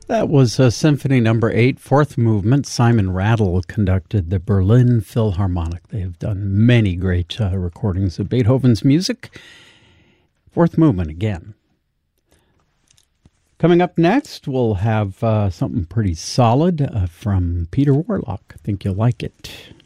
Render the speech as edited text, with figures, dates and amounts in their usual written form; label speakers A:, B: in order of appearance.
A: That was Symphony Number 8, Fourth Movement. Simon Rattle conducted the Berlin Philharmonic. They have done many great recordings of Beethoven's music. Fourth Movement again. Coming up next, we'll have something pretty solid from Peter Warlock. I think you'll like it.